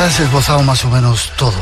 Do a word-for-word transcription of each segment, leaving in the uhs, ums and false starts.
ya has esbozado más o menos todo.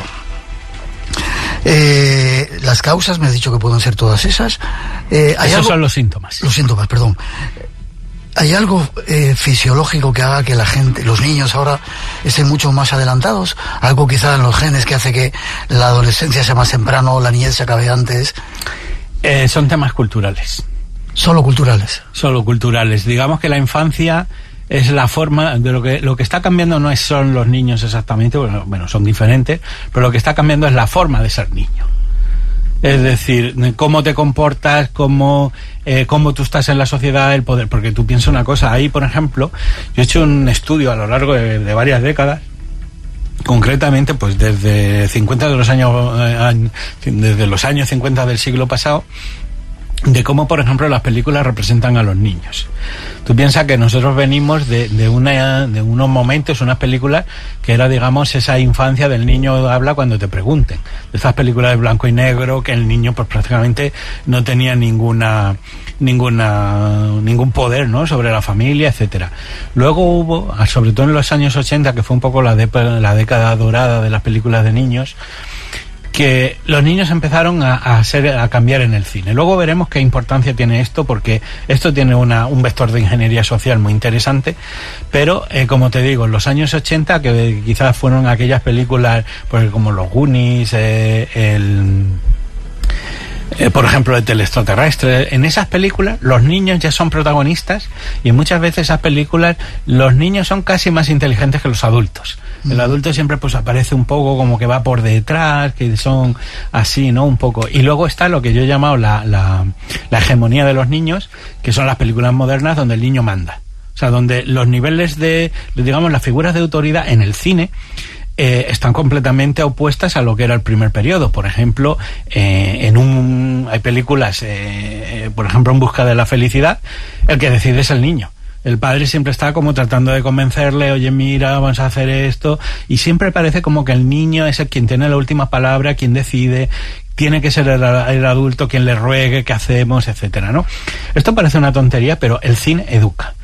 Eh, las causas, me has dicho que pueden ser todas esas. Eh, ¿hay Esos algo? son los síntomas. Los síntomas, perdón. ¿Hay algo eh, fisiológico que haga que la gente, los niños ahora estén mucho más adelantados? Algo quizá en los genes que hace que la adolescencia sea más temprano, la niñez se acabe antes. Eh, son temas culturales. Solo culturales. Solo culturales. Digamos que la infancia es la forma de lo que lo que está cambiando. No es son los niños exactamente, bueno, bueno, son diferentes, pero lo que está cambiando es la forma de ser niño. Es decir, cómo te comportas, cómo, eh, cómo tú estás en la sociedad, el poder. Porque tú piensas una cosa, ahí, por ejemplo, yo he hecho un estudio a lo largo de, de varias décadas, concretamente, pues desde cincuenta de los años, eh, desde los años cincuenta del siglo pasado, de cómo, por ejemplo, las películas representan a los niños. Tú piensas que nosotros venimos de, de, una, de unos momentos, unas películas que era, digamos, esa infancia del niño habla cuando te pregunten. De estas películas de blanco y negro, que el niño pues prácticamente no tenía ninguna ninguna ningún poder, ¿no?, sobre la familia, etcétera. Luego hubo, sobre todo en los años ochenta, que fue un poco la, de, la década dorada de las películas de niños, que los niños empezaron a, a, ser, a cambiar en el cine. Luego veremos qué importancia tiene esto, porque esto tiene una, un vector de ingeniería social muy interesante, pero eh, como te digo, en los años ochenta, que quizás fueron aquellas películas pues, como los Goonies, eh, el... Eh, por ejemplo, el extraterrestre, en esas películas los niños ya son protagonistas y muchas veces esas películas los niños son casi más inteligentes que los adultos. El adulto siempre pues aparece un poco como que va por detrás, que son así, ¿no? Un poco. Y luego está lo que yo he llamado la, la, la hegemonía de los niños, que son las películas modernas donde el niño manda. O sea, donde los niveles de, digamos, las figuras de autoridad en el cine Eh, están completamente opuestas a lo que era el primer periodo. Por ejemplo, eh, en un hay películas, eh, eh, por ejemplo, En busca de la felicidad, el que decide es el niño. El padre siempre está como tratando de convencerle, oye, mira, vamos a hacer esto, y siempre parece como que el niño es el quien tiene la última palabra, quien decide, tiene que ser el, el adulto quien le ruegue, qué hacemos, etcétera, ¿no? Esto parece una tontería, pero el cine educa.